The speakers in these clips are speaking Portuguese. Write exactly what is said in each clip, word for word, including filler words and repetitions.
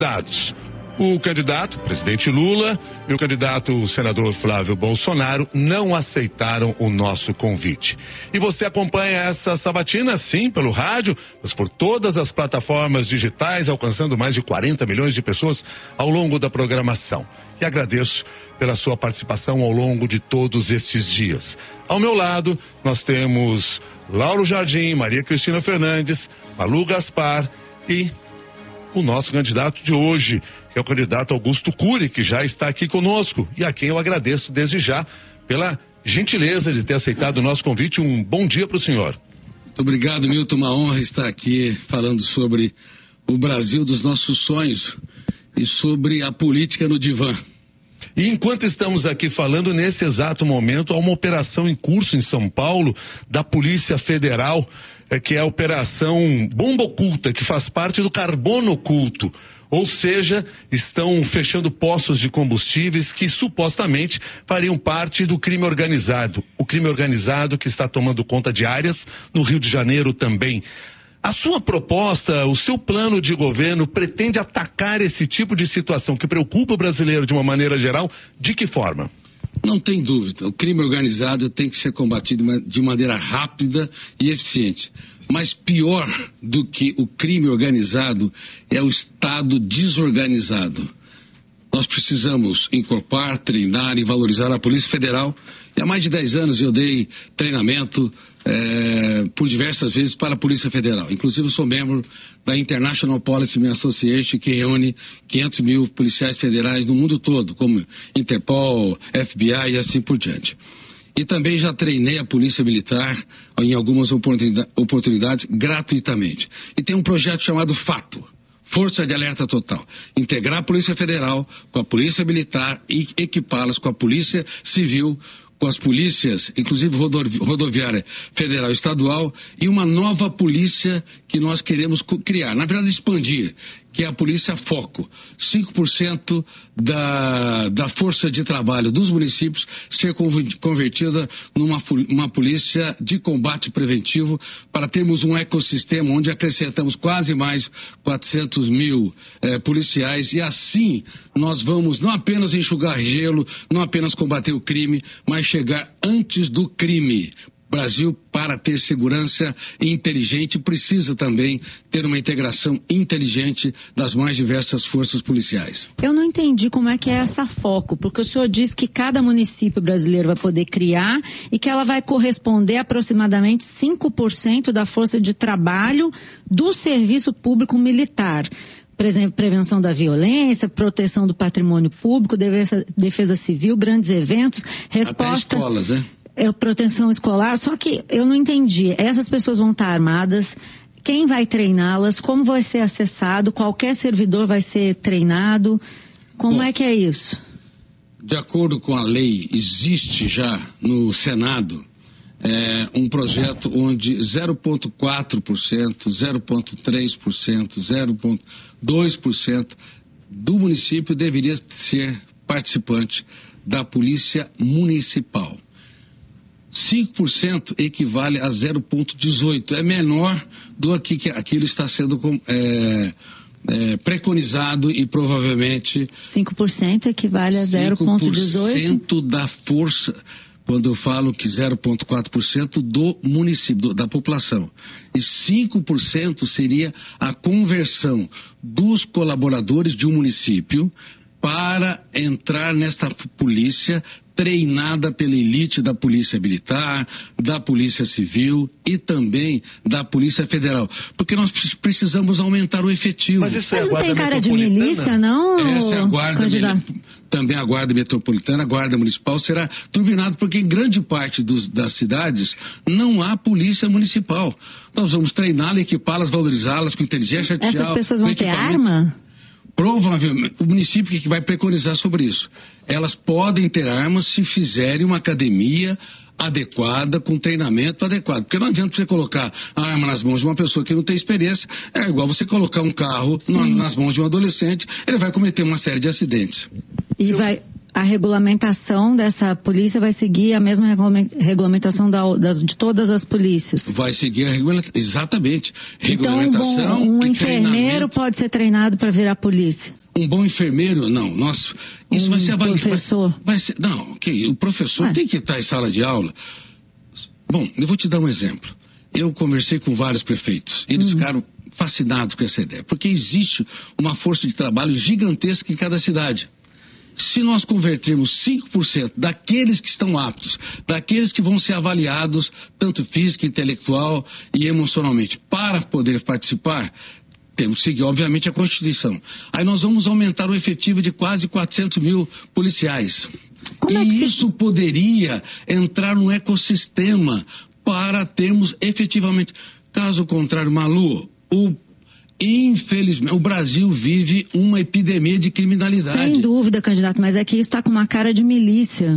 Dados. O candidato, presidente Lula, e o candidato o senador Flávio Bolsonaro não aceitaram o nosso convite. E você acompanha essa sabatina, sim, pelo rádio, mas por todas as plataformas digitais, alcançando mais de quarenta milhões de pessoas ao longo da programação. E agradeço pela sua participação ao longo de todos estes dias. Ao meu lado, nós temos Lauro Jardim, Maria Cristina Fernandes, Malu Gaspar e o nosso candidato de hoje, que é o candidato Augusto Cury, que já está aqui conosco e a quem eu agradeço desde já pela gentileza de ter aceitado o nosso convite. Um bom dia para o senhor. Muito obrigado, Milton. Uma honra estar aqui falando sobre o Brasil dos nossos sonhos e sobre a política no divã. E enquanto estamos aqui falando, nesse exato momento, há uma operação em curso em São Paulo da Polícia Federal, é, que é a Operação Bomba Oculta, que faz parte do Carbono Oculto. Ou seja, estão fechando postos de combustíveis que supostamente fariam parte do crime organizado. O crime organizado que está tomando conta de áreas no Rio de Janeiro também. A sua proposta, o seu plano de governo pretende atacar esse tipo de situação que preocupa o brasileiro de uma maneira geral? De que forma? Não tem dúvida. O crime organizado tem que ser combatido de maneira rápida e eficiente. Mas pior do que o crime organizado é o Estado desorganizado. Nós precisamos incorporar, treinar e valorizar a Polícia Federal. E há mais de dez anos eu dei treinamento é, por diversas vezes para a Polícia Federal. Inclusive eu sou membro da International Policing Association, que reúne quinhentos mil policiais federais no mundo todo, como Interpol, F B I e assim por diante. E também já treinei a Polícia Militar em algumas oportunidades, oportunidades gratuitamente. E tem um projeto chamado FATO, Força de Alerta Total. Integrar a Polícia Federal com a Polícia Militar e equipá-las com a Polícia Civil, com as polícias, inclusive rodoviária federal e estadual, e uma nova polícia que nós queremos criar, na verdade expandir, que é a Polícia Foco. cinco por cento da, da força de trabalho dos municípios ser convertida numa uma polícia de combate preventivo, para termos um ecossistema onde acrescentamos quase mais quatrocentos mil eh, policiais, e assim nós vamos não apenas enxugar gelo, não apenas combater o crime, mas chegar antes do crime. Brasil, para ter segurança inteligente, precisa também ter uma integração inteligente das mais diversas forças policiais. Eu não entendi como é que é essa foco, porque o senhor diz que cada município brasileiro vai poder criar e que ela vai corresponder a aproximadamente cinco por cento da força de trabalho do serviço público militar. Por exemplo, prevenção da violência, proteção do patrimônio público, defesa, defesa civil, grandes eventos, resposta... Até escolas, né? É, proteção escolar, só que eu não entendi. Essas pessoas vão estar armadas, quem vai treiná-las, como vai ser acessado, qualquer servidor vai ser treinado, como Bom, é que é isso? De acordo com a lei, existe já no Senado é, um projeto onde zero vírgula quatro por cento, zero vírgula três por cento, zero vírgula dois por cento do município deveria ser participante da Polícia Municipal. cinco por cento equivale a zero vírgula dezoito, é menor do que aquilo está sendo é, é, preconizado e provavelmente... cinco por cento equivale a zero vírgula dezoito? cinco por cento da força, quando eu falo que zero vírgula quatro por cento do município, do, da população. E cinco por cento seria a conversão dos colaboradores de um município para entrar nessa polícia treinada pela elite da Polícia Militar, da Polícia Civil e também da Polícia Federal. Porque nós precisamos aumentar o efetivo. Mas isso é a guarda não tem cara de milícia, não? Essa é a guarda também a Guarda Metropolitana, a Guarda Municipal será turbinado, porque em grande parte dos, das cidades não há polícia municipal. Nós vamos treiná-la, equipá-las, valorizá-las com inteligência artificial. Essas pessoas vão ter arma? Provavelmente, o município que vai preconizar sobre isso. Elas podem ter armas se fizerem uma academia adequada, com treinamento adequado. Porque não adianta você colocar a arma nas mãos de uma pessoa que não tem experiência, é igual você colocar um carro na, nas mãos de um adolescente, ele vai cometer uma série de acidentes. E vai... a regulamentação dessa polícia vai seguir a mesma regulamentação da, das, de todas as polícias? Vai seguir a regulamentação, exatamente. Regulamentação então, um, um e enfermeiro pode ser treinado para virar polícia? Um bom enfermeiro, não. Nós, isso um vai ser avaliado. professor? Vai, vai ser, não, okay, o professor Ué. tem que estar em sala de aula. Bom, eu vou te dar um exemplo. Eu conversei com vários prefeitos. Eles uhum. ficaram fascinados com essa ideia. Porque existe uma força de trabalho gigantesca em cada cidade. Se nós convertermos cinco por cento daqueles que estão aptos, daqueles que vão ser avaliados, tanto física, intelectual e emocionalmente, para poder participar, temos que seguir, obviamente, a Constituição. Aí nós vamos aumentar o efetivo de quase quatrocentos mil policiais. Como e é que isso se... poderia entrar no ecossistema para termos efetivamente. Caso contrário, Malu, o infelizmente, o Brasil vive uma epidemia de criminalidade. Sem dúvida, candidato, mas é que isso está com uma cara de milícia.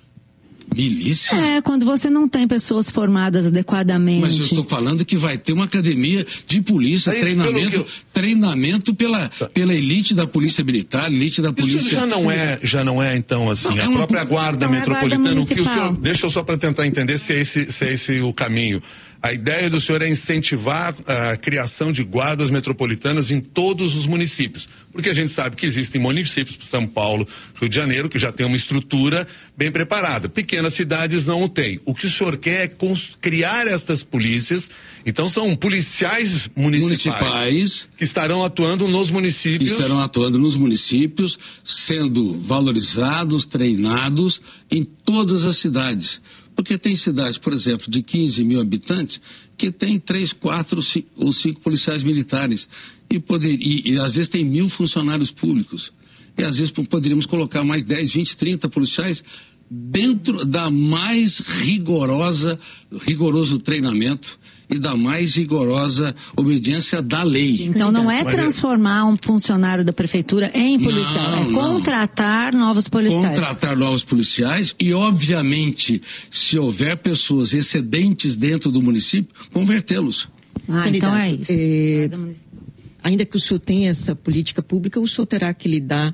Milícia? É, quando você não tem pessoas formadas adequadamente. Mas eu estou falando que vai ter uma academia de polícia, é treinamento, eu... treinamento pela, pela elite da polícia militar, elite da polícia... Isso já não é, já não é então, assim, não, a é uma... própria guarda não metropolitana, é guarda que o senhor, deixa eu só para tentar entender se é, esse, se é esse o caminho. A ideia do senhor é incentivar a criação de guardas metropolitanas em todos os municípios. Porque a gente sabe que existem municípios, São Paulo, Rio de Janeiro, que já tem uma estrutura bem preparada. Pequenas cidades não o têm. O que o senhor quer é criar estas polícias. Então são policiais municipais, municipais que estarão atuando nos municípios. Estarão atuando nos municípios, sendo valorizados, treinados em todas as cidades. Porque tem cidades, por exemplo, de quinze mil habitantes, que tem três, quatro ou cinco policiais militares. E, poder, e, e às vezes tem mil funcionários públicos. E às vezes poderíamos colocar mais dez, vinte, trinta policiais dentro da mais rigorosa, rigoroso treinamento e da mais rigorosa obediência da lei. Então não é transformar um funcionário da prefeitura em policial, não, é contratar não. novos policiais. Contratar novos policiais e, obviamente, se houver pessoas excedentes dentro do município, convertê-los. Ah, então é isso. É, ainda que o senhor tenha essa política pública, o senhor terá que lidar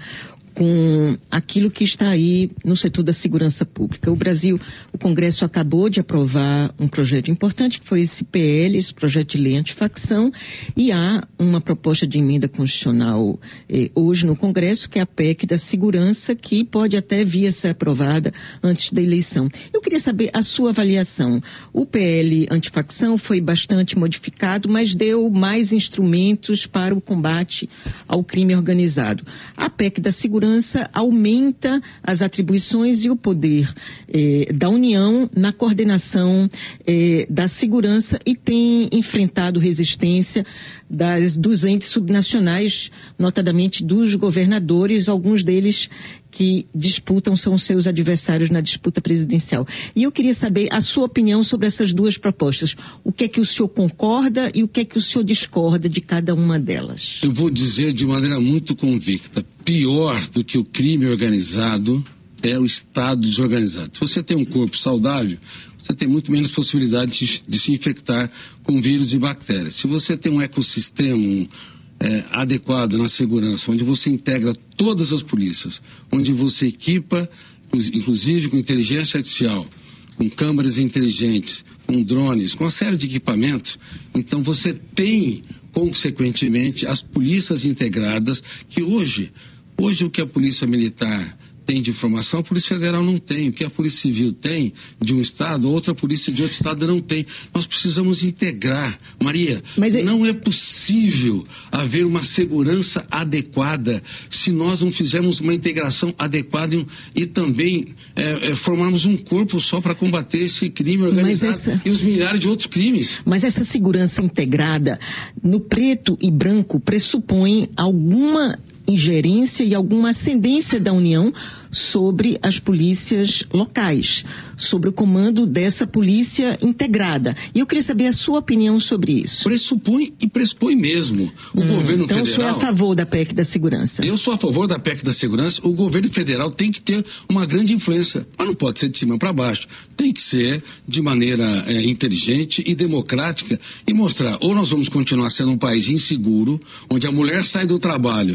com aquilo que está aí no setor da segurança pública. O Brasil, o Congresso acabou de aprovar um projeto importante, que foi esse P L, esse projeto de lei antifacção, e há uma proposta de emenda constitucional eh, hoje no Congresso, que é a P E C da segurança, que pode até vir a ser aprovada antes da eleição. Eu queria saber a sua avaliação. O P L antifacção foi bastante modificado, mas deu mais instrumentos para o combate ao crime organizado. A P E C da segurança aumenta as atribuições e o poder eh, da União na coordenação eh, da segurança e tem enfrentado resistência das, dos entes subnacionais, notadamente dos governadores, alguns deles que disputam, são seus adversários na disputa presidencial. E eu queria saber a sua opinião sobre essas duas propostas. O que é que o senhor concorda e o que é que o senhor discorda de cada uma delas? Eu vou dizer de maneira muito convicta, pior do que o crime organizado é o Estado desorganizado. Se você tem um corpo saudável, você tem muito menos possibilidade de, de se infectar com vírus e bactérias. Se você tem um ecossistema, um É, adequado na segurança, onde você integra todas as polícias, onde você equipa, inclusive com inteligência artificial, com câmeras inteligentes, com drones, com uma série de equipamentos, então você tem, consequentemente, as polícias integradas, que hoje, hoje o que a Polícia Militar tem de informação, a Polícia Federal não tem. O que a Polícia Civil tem de um estado, outra polícia de outro estado não tem. Nós precisamos integrar. Maria, Mas é... não é possível haver uma segurança adequada se nós não fizermos uma integração adequada e, e também é, é, formarmos um corpo só para combater esse crime organizado essa... e os milhares de outros crimes. Mas essa segurança integrada no preto e branco pressupõe alguma ingerência e alguma ascendência da União sobre as polícias locais, sobre o comando dessa polícia integrada. E eu queria saber a sua opinião sobre isso. Pressupõe e pressupõe mesmo. O hum, governo então federal... Então o senhor é a favor da P E C da segurança? Eu sou a favor da P E C da segurança. O governo federal tem que ter uma grande influência, mas não pode ser de cima para baixo. Tem que ser de maneira é, inteligente e democrática e mostrar, ou nós vamos continuar sendo um país inseguro, onde a mulher sai do trabalho e não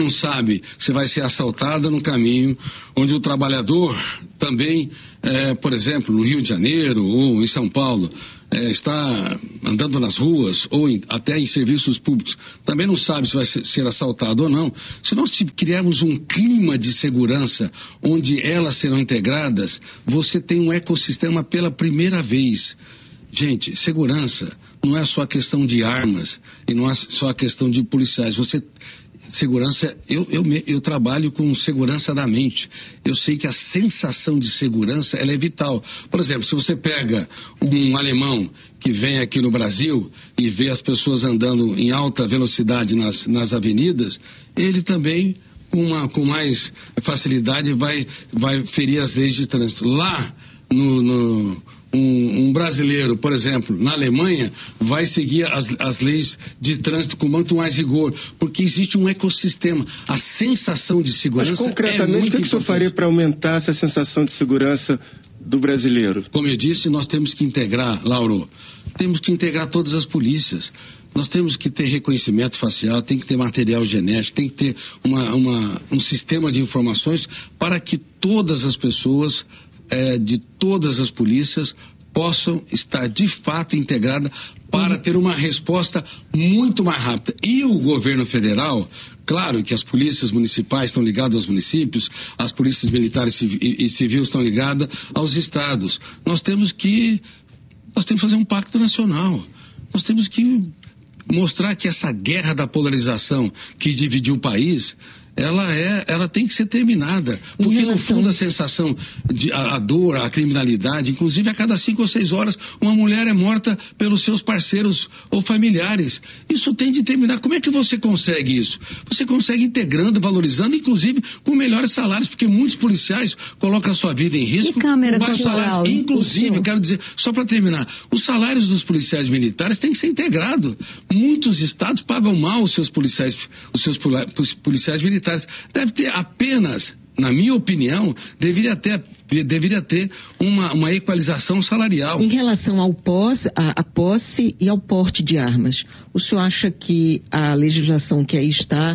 não sabe se vai ser assaltada no caminho, onde o trabalhador também, é, por exemplo, no Rio de Janeiro ou em São Paulo, é, está andando nas ruas ou em, até em serviços públicos, também não sabe se vai ser, ser assaltado ou não. Se nós criarmos um clima de segurança onde elas serão integradas, você tem um ecossistema pela primeira vez. Gente, segurança não é só a questão de armas e não é só a questão de policiais. Você segurança, eu, eu, eu trabalho com segurança da mente. Eu sei que a sensação de segurança, ela é vital. Por exemplo, se você pega um alemão que vem aqui no Brasil e vê as pessoas andando em alta velocidade nas, nas avenidas, ele também, com, uma, com mais facilidade, vai, vai ferir as leis de trânsito. Lá, no... no Um, um brasileiro, por exemplo, na Alemanha, vai seguir as, as leis de trânsito com muito mais rigor, porque existe um ecossistema. A sensação de segurança. Mas concretamente, é muito o que, que o senhor faria para aumentar essa sensação de segurança do brasileiro? Como eu disse, nós temos que integrar, Lauro, temos que integrar todas as polícias. Nós temos que ter reconhecimento facial, tem que ter material genético, tem que ter uma, uma, um sistema de informações para que todas as pessoas É, de todas as polícias possam estar de fato integradas para ter uma resposta muito mais rápida. E o governo federal, claro que as polícias municipais estão ligadas aos municípios, as polícias militares e, e civis estão ligadas aos estados. Nós temos que nós temos que fazer um pacto nacional. Nós temos que mostrar que essa guerra da polarização que dividiu o país, ela é, ela tem que ser terminada, porque relação... no fundo a sensação de a, a dor, a criminalidade, inclusive a cada cinco ou seis horas uma mulher é morta pelos seus parceiros ou familiares. Isso tem de terminar. Como é que você consegue isso? Você consegue integrando, valorizando, inclusive com melhores salários, porque muitos policiais colocam a sua vida em risco. E câmera com baixos salários. Inclusive, quero dizer, só para terminar, os salários dos policiais militares têm que ser integrados. Muitos estados pagam mal os seus policiais, os seus policiais militares. Deve ter apenas, na minha opinião, deveria ter, deveria ter uma, uma equalização salarial. Em relação ao pós, a, a posse e ao porte de armas, o senhor acha que a legislação que aí está,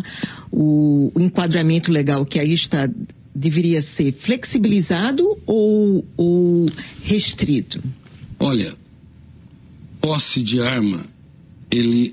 o, o enquadramento legal que aí está, deveria ser flexibilizado ou, ou restrito? Olha, posse de arma, ele,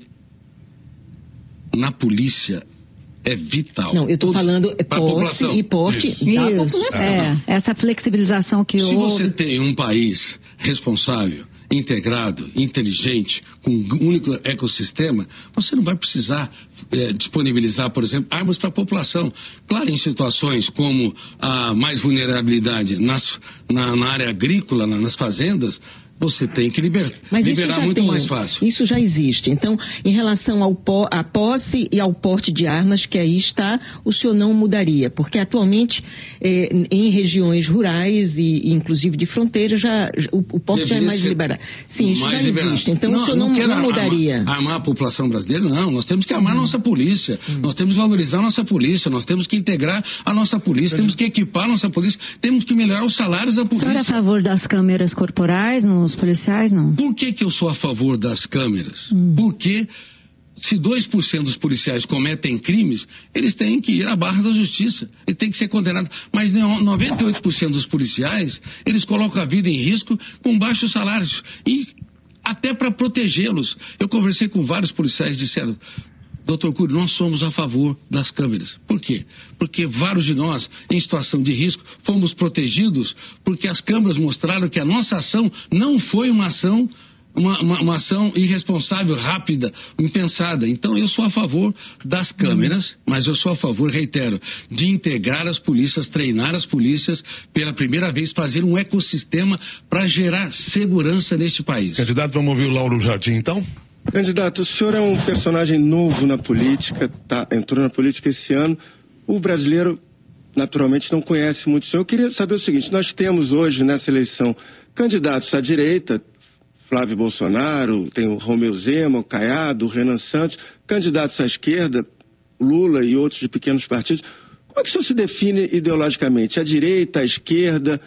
na polícia, é vital. Não, eu estou falando é posse e porte Isso. da Isso. população. É, essa flexibilização que houve. Se você tem um país responsável, integrado, inteligente, com um único ecossistema, você não vai precisar é, disponibilizar, por exemplo, armas para a população. Claro, em situações como a mais vulnerabilidade nas, na, na área agrícola, na, nas fazendas, você tem que liber, Mas liberar isso já muito tem, mais fácil. Isso já existe. Então, em relação ao po, à posse e ao porte de armas, que aí está, o senhor não mudaria. Porque atualmente, eh, em regiões rurais e inclusive de fronteira, já, o, o porte já é mais liberado. Sim, isso já liberado. Existe. Então, não, o senhor não, não, não mudaria. Armar, armar a população brasileira, não. Nós temos que armar a nossa polícia. Hum. Nós temos que valorizar a nossa polícia. Nós temos que integrar a nossa polícia. Temos que equipar a nossa polícia. Temos que melhorar os salários da polícia. O senhor é a favor das câmeras corporais no os policiais, não? Por que que eu sou a favor das câmeras? Hum. Porque se dois por cento dos policiais cometem crimes, eles têm que ir à barra da justiça. Eles têm que ser condenados. Mas noventa e oito por cento dos policiais, eles colocam a vida em risco com baixos salários. E até para protegê-los. Eu conversei com vários policiais e disseram: doutor Cury, nós somos a favor das câmeras. Por quê? Porque vários de nós, em situação de risco, fomos protegidos porque as câmeras mostraram que a nossa ação não foi uma ação, uma, uma, uma ação irresponsável, rápida, impensada. Então, eu sou a favor das câmeras, uhum. mas eu sou a favor, reitero, de integrar as polícias, treinar as polícias, pela primeira vez, fazer um ecossistema para gerar segurança neste país. Candidato, vamos ouvir o Lauro Jardim, então? Candidato, o senhor é um personagem novo na política, tá, entrou na política esse ano. O brasileiro, naturalmente, não conhece muito o senhor. Eu queria saber o seguinte: nós temos hoje, nessa eleição, candidatos à direita, Flávio Bolsonaro, tem o Romeu Zema, o Caiado, o Renan Santos, candidatos à esquerda, Lula e outros de pequenos partidos. Como é que o senhor se define ideologicamente? À direita, à esquerda?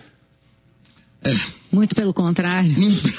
É. Muito pelo contrário.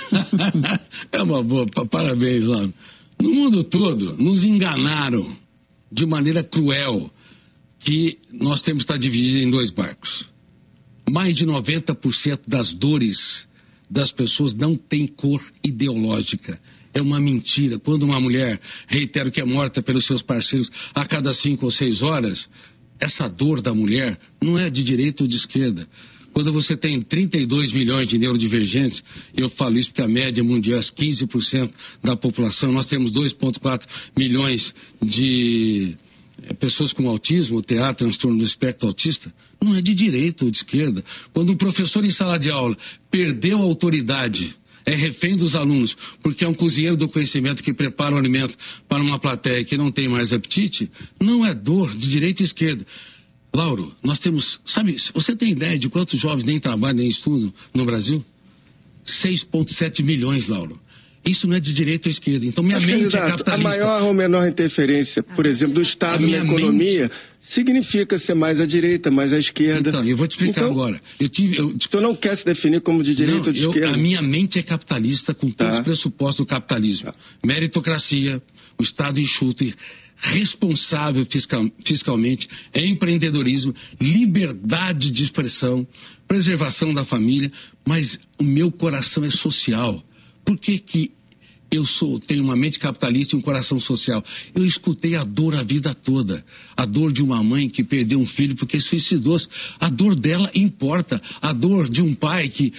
É uma boa, parabéns, Lauro. No mundo todo, nos enganaram de maneira cruel, que nós temos que estar divididos em dois barcos. Mais de noventa por cento das dores das pessoas não tem cor ideológica. É uma mentira. Quando uma mulher, reitero que é morta pelos seus parceiros a cada cinco ou seis horas, essa dor da mulher não é de direita ou de esquerda. Quando você tem trinta e dois milhões de neurodivergentes, eu falo isso porque a média mundial é quinze por cento da população, nós temos dois vírgula quatro milhões de pessoas com autismo, T A, transtorno do espectro autista, não é de direita ou de esquerda. Quando um professor em sala de aula perdeu a autoridade, é refém dos alunos, porque é um cozinheiro do conhecimento que prepara o alimento para uma plateia que não tem mais apetite, não é dor de direita e esquerda. Lauro, nós temos, sabe, você tem ideia de quantos jovens nem trabalham nem estudam no Brasil? seis vírgula sete milhões, Lauro. Isso não é de direita ou esquerda. Então minha Mas, mente candidato, é capitalista. A maior ou menor interferência, por exemplo, do Estado na economia, mente... significa ser mais à direita, mais à esquerda. Então, eu vou te explicar então, agora. Eu tive, eu... Tu não quer se definir como de direita não, ou de eu, esquerda? A minha mente é capitalista com todos tá. os pressupostos do capitalismo. Tá. Meritocracia, o Estado enxuto e responsável fiscal, fiscalmente, é empreendedorismo, liberdade de expressão, preservação da família, mas o meu coração é social. Por que que eu sou, tenho uma mente capitalista e um coração social? Eu escutei a dor a vida toda. A dor de uma mãe que perdeu um filho porque suicidou-se. A dor dela importa. A dor de um pai que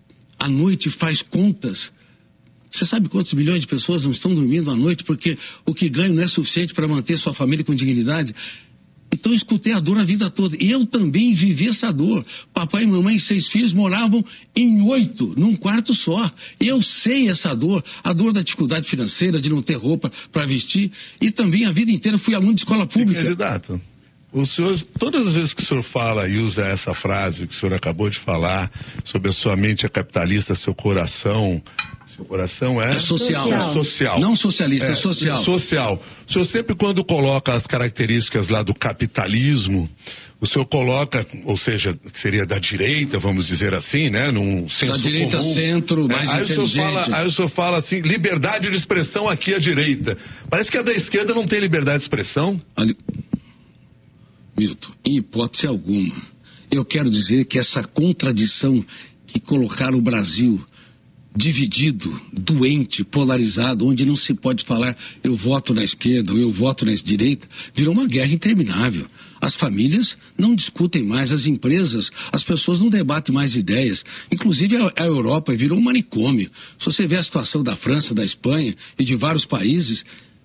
à noite faz contas. Você sabe quantos milhões de pessoas não estão dormindo à noite porque o que ganham não é suficiente para manter sua família com dignidade? Então eu escutei a dor a vida toda. E eu também vivi essa dor. Papai e mamãe e seis filhos moravam em oito, num quarto só. Eu sei essa dor. A dor da dificuldade financeira, de não ter roupa para vestir. E também a vida inteira fui aluno de escola pública. Candidato, o senhor, todas as vezes que o senhor fala e usa essa frase que o senhor acabou de falar, sobre a sua mente é capitalista, seu coração... Seu coração é... É social. É social. Não socialista, é, é social. Social. O senhor sempre, quando coloca as características lá do capitalismo, o senhor coloca, ou seja, que seria da direita, vamos dizer assim, né? Num senso da direita, comum. centro, mais é, aí inteligente. O senhor fala, aí o senhor fala assim, liberdade de expressão aqui à direita. Parece que a da esquerda não tem liberdade de expressão. Ali... Milton, em hipótese alguma. Eu quero dizer que essa contradição que colocaram o Brasil dividido, doente, polarizado, onde não se pode falar eu voto na esquerda ou eu voto na direita, virou uma guerra interminável. As famílias não discutem mais, as empresas, as pessoas não debatem mais ideias. Inclusive a, a Europa virou um manicômio. Se você vê a situação da França, da Espanha e de vários países,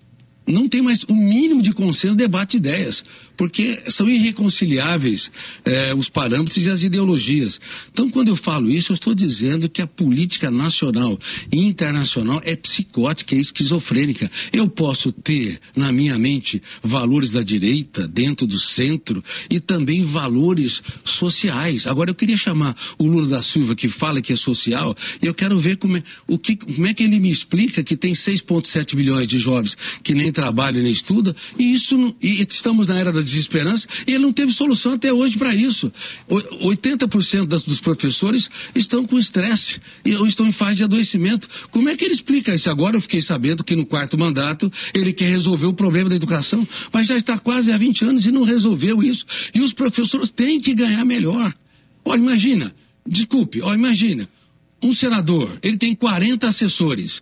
não tem mais o mínimo de consenso, debate ideias, porque são irreconciliáveis eh, os parâmetros e as ideologias. Então, quando eu falo isso, eu estou dizendo que a política nacional e internacional é psicótica, é esquizofrênica. Eu posso ter na minha mente valores da direita, dentro do centro, e também valores sociais. Agora, eu queria chamar o Lula da Silva, que fala que é social, e eu quero ver como é, o que, como é que ele me explica que tem seis vírgula sete milhões de jovens que nem trabalham nem estudam, e isso não, e estamos na era da desesperança, e ele não teve solução até hoje para isso. oitenta por cento das, dos professores estão com estresse ou estão em fase de adoecimento. Como é que ele explica isso? Agora eu fiquei sabendo que no quarto mandato ele quer resolver o problema da educação, mas já está quase há vinte anos e não resolveu isso. E os professores têm que ganhar melhor. Olha, imagina, desculpe, olha, imagina, um senador, ele tem quarenta assessores.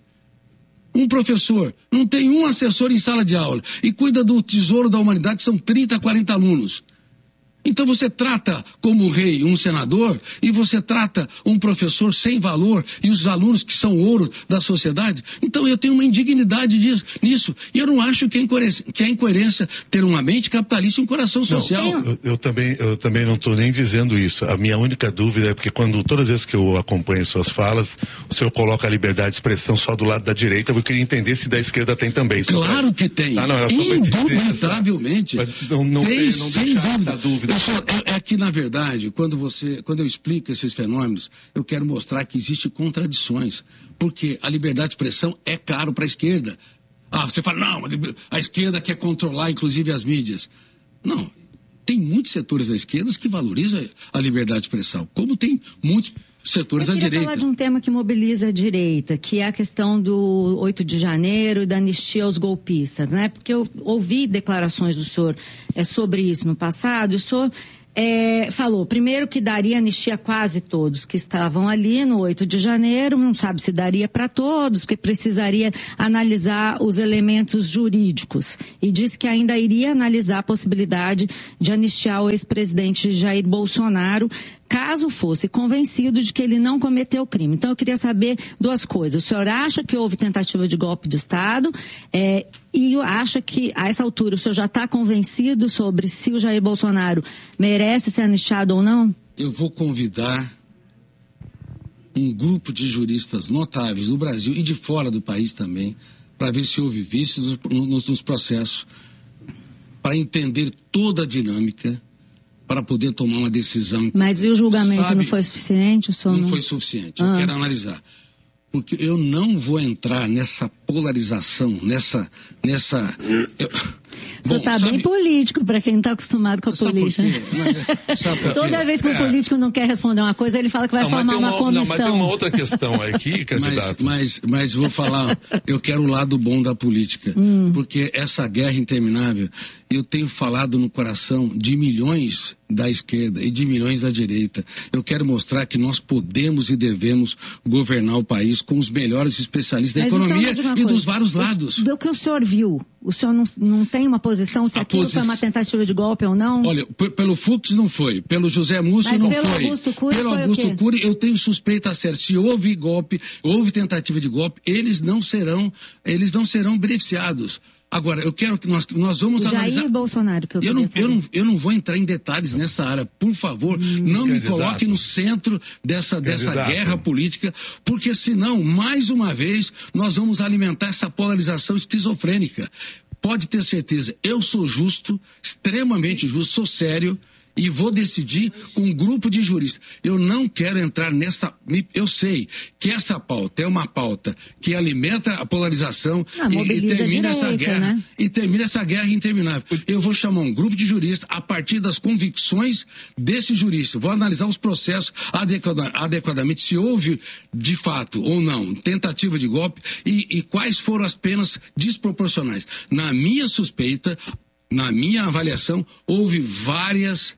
Um professor não tem um assessor em sala de aula e cuida do tesouro da humanidade, são trinta, quarenta alunos. Então você trata como rei um senador e você trata um professor sem valor e os alunos que são ouro da sociedade. Então eu tenho uma indignidade disso, nisso. E eu não acho que é incoerência, que é incoerência ter uma mente capitalista e um coração social. Não, eu, eu, também, eu também não estou nem dizendo isso. A minha única dúvida é porque quando todas as vezes que eu acompanho suas falas, o senhor coloca a liberdade de expressão só do lado da direita. Eu queria entender se da esquerda tem também. Claro pra... que tem. Ah, não, era só indubitavelmente. Essa... Não, não, tem, não, não sem deixar dúvida. essa dúvida. É, é que, na verdade, quando, você, quando eu explico esses fenômenos, eu quero mostrar que existem contradições. Porque a liberdade de expressão é caro para a esquerda. Ah, você fala, não, a esquerda quer controlar, inclusive, as mídias. Não, tem muitos setores da esquerda que valorizam a liberdade de expressão. Como tem muitos setores da direita. Eu queria falar de um tema que mobiliza a direita, que é a questão do oito de janeiro e da anistia aos golpistas, né? Porque eu ouvi declarações do senhor é, sobre isso no passado, e o senhor é, falou, primeiro, que daria anistia a quase todos que estavam ali no oito de janeiro, não sabe se daria para todos, porque precisaria analisar os elementos jurídicos, e disse que ainda iria analisar a possibilidade de anistiar o ex-presidente Jair Bolsonaro, caso fosse convencido de que ele não cometeu crime. Então, eu queria saber duas coisas. O senhor acha que houve tentativa de golpe de Estado? É, e acha que, a essa altura, o senhor já está convencido sobre se o Jair Bolsonaro merece ser anistiado ou não? Eu vou convidar um grupo de juristas notáveis do Brasil e de fora do país também, para ver se houve vícios nos, nos processos, para entender toda a dinâmica, para poder tomar uma decisão. Mas e o julgamento sabe, não foi suficiente? O senhor não, não foi suficiente, ah. eu quero analisar. Porque eu não vou entrar nessa polarização, nessa... nessa eu... O senhor está bem político para quem não está acostumado com a Sabe política. Por Sabe por Toda vez que o é. político não quer responder uma coisa, ele fala que vai não, formar uma, uma comissão. Não, mas tem uma outra questão aqui, candidato. Mas, mas, mas vou falar, eu quero o lado bom da política. Hum. Porque essa guerra interminável, eu tenho falado no coração de milhões da esquerda e de milhões da direita. Eu quero mostrar que nós podemos e devemos governar o país com os melhores especialistas da mas economia então, e dos vários lados. Do que o senhor viu, o senhor não, não tem uma posição se a aquilo posi... foi uma tentativa de golpe ou não? Olha, pelo Fux não foi, pelo José Múcio não pelo foi. Augusto Cury pelo foi Augusto Cury eu tenho suspeita certa. Se houve golpe, houve tentativa de golpe, eles não serão, eles não serão beneficiados. Agora, eu quero que nós, nós vamos Jair analisar... Bolsonaro, que eu, eu, não, eu, não, eu não vou entrar em detalhes nessa área. Por favor, hum, não me coloque no centro dessa, dessa guerra política, porque senão, mais uma vez, nós vamos alimentar essa polarização esquizofrênica. Pode ter certeza, eu sou justo, extremamente justo, sou sério, e vou decidir com um grupo de juristas. Eu não quero entrar nessa... Eu sei que essa pauta é uma pauta que alimenta a polarização ah, e, e termina direita, essa guerra. Né? E termina essa guerra interminável. Eu vou chamar um grupo de juristas a partir das convicções desse jurista. Vou analisar os processos adequada, adequadamente, se houve de fato ou não tentativa de golpe e, e quais foram as penas desproporcionais. Na minha suspeita, na minha avaliação, houve várias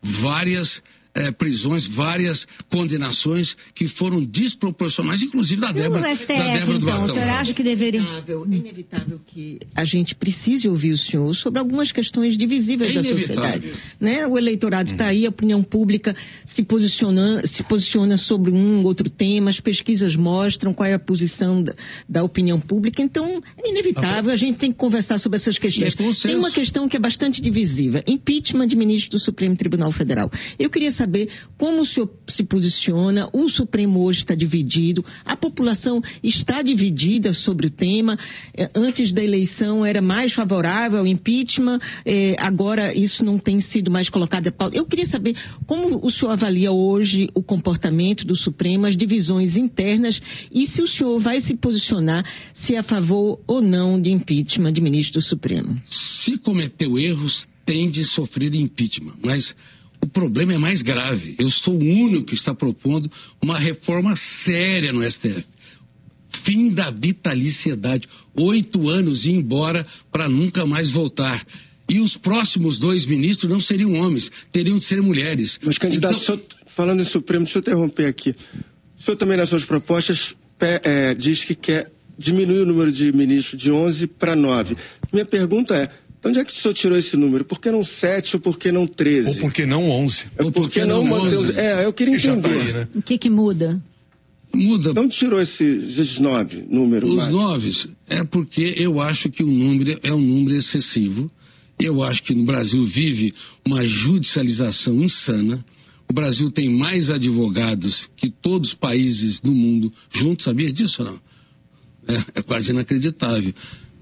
várias eh, prisões, várias condenações que foram desproporcionais, inclusive da Débora, S T F, da Débora do então, Batão. O senhor acha que deveria... É inevitável que a gente precise ouvir o senhor sobre algumas questões divisíveis é da sociedade. Né? O eleitorado está hum. aí, a opinião pública se posiciona, se posiciona sobre um outro tema, as pesquisas mostram qual é a posição da, da opinião pública, então é inevitável, a gente tem que conversar sobre essas questões. É tem uma questão que é bastante divisiva, impeachment de ministro do Supremo Tribunal Federal. Eu queria saber como o senhor se posiciona, o Supremo hoje está dividido, a população está dividida sobre o tema, antes da eleição era mais favorável ao impeachment, eh, agora isso não tem sido mais colocado em pauta. Eu queria saber como o senhor avalia hoje o comportamento do Supremo, as divisões internas e se o senhor vai se posicionar se é a favor ou não de impeachment de ministro do Supremo. Se cometeu erros, tem de sofrer impeachment, mas o problema é mais grave. Eu sou o único que está propondo uma reforma séria no S T F. Fim da vitaliciedade. Oito anos e ir embora para nunca mais voltar. E os próximos dois ministros não seriam homens, teriam de ser mulheres. Mas, candidato, então... senhor, falando em Supremo, deixa eu interromper aqui. O senhor também, nas suas propostas, é, diz que quer diminuir o número de ministros de onze para nove. Minha pergunta é, de onde é que o senhor tirou esse número? Por que não sete ou por que não treze? Ou por que não onze? Ou por que não onze? É, eu queria entender. Tá aí, né? O que que muda? Muda. De onde tirou esses, esses nove números? Os mais? nove é porque eu acho que o número é um número excessivo. Eu acho que no Brasil vive uma judicialização insana. O Brasil tem mais advogados que todos os países do mundo juntos, sabia disso ou não? É, é quase inacreditável,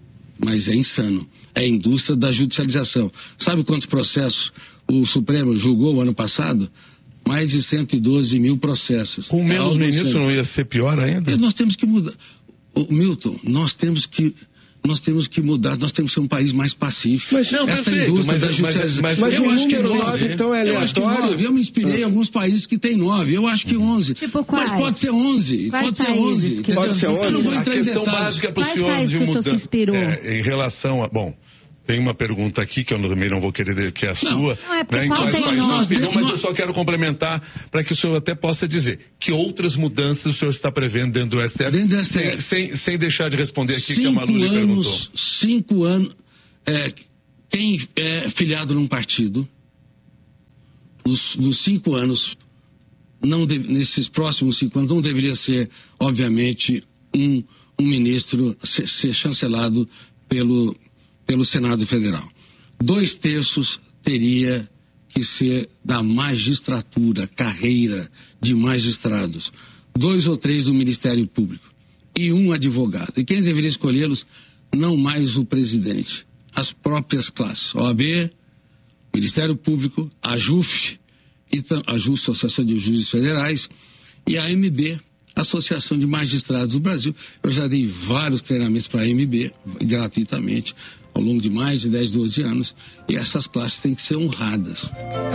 mas é insano. É a indústria da judicialização. Sabe quantos processos o Supremo julgou ano passado? Mais de cento e doze mil processos. Com menos é ministros não ia ser pior ainda? E nós temos que mudar. O Milton, nós temos que nós temos que mudar, nós temos que ser um país mais pacífico. Mas, não, Essa perfeito, indústria mas, da justiça... Mas, mas, mas eu o acho que número nove, nove, então, é eu acho que aleatório? nove. Eu me inspirei ah. em alguns países que tem nove. Eu acho que onze. Tipo mas quais? pode ser onze. Quais pode ser onze. que pode ser onze. Eu não vou A entrar em questão detalhes. básica para o Quais senhor países de que o senhor se mudança. inspirou? É, em relação a... Bom, tem uma pergunta aqui que eu também não vou querer que é a Não. sua. Não, é porque Né, em qual quais tem países nove? nós inspirou, mas Nós- eu só quero complementar para que o senhor até possa dizer que outras mudanças o senhor está prevendo dentro do S T F, Dentro do S T F. Sem, sem, sem deixar de responder aqui cinco que a Malu lhe perguntou. anos, cinco anos, é, quem é filiado num partido, nos, nos cinco anos, não deve, nesses próximos cinco anos, não deveria ser, obviamente, um, um ministro ser, ser chancelado pelo, pelo Senado Federal. Dois terços teria que ser da magistratura, carreira de magistrados. Dois ou três do Ministério Público. E um advogado. E quem deveria escolhê-los? Não mais o presidente. As próprias classes. O A B, Ministério Público, a JUF, e a JUF, Associação de Juízes Federais, e a A M B, Associação de Magistrados do Brasil. Eu já dei vários treinamentos para a A M B, gratuitamente, ao longo de mais de dez, doze anos, e essas classes têm que ser honradas.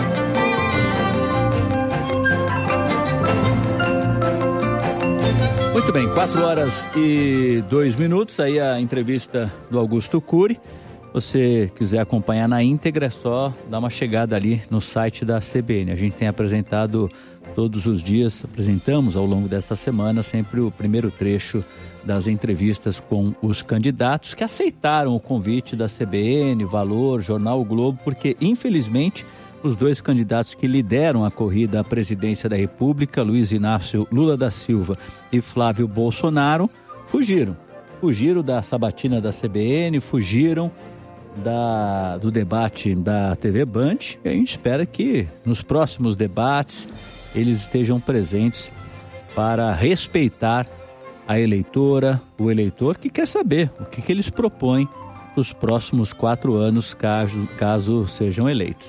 Muito bem, quatro horas e dois minutos, aí a entrevista do Augusto Cury. Você quiser acompanhar na íntegra, é só dar uma chegada ali no site da C B N. A gente tem apresentado todos os dias, apresentamos ao longo desta semana sempre o primeiro trecho das entrevistas com os candidatos que aceitaram o convite da C B N, Valor, Jornal O Globo, porque infelizmente os dois candidatos que lideram a corrida à presidência da República, Luiz Inácio Lula da Silva e Flávio Bolsonaro, fugiram. Fugiram da sabatina da C B N, fugiram da, do debate da T V Band, e a gente espera que nos próximos debates eles estejam presentes para respeitar a eleitora, o eleitor que quer saber o que, que eles propõem para os próximos quatro anos, caso, caso sejam eleitos.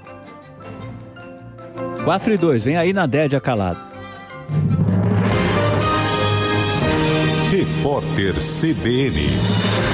quatro e dois, vem aí na Dédia Calado. Repórter C B N.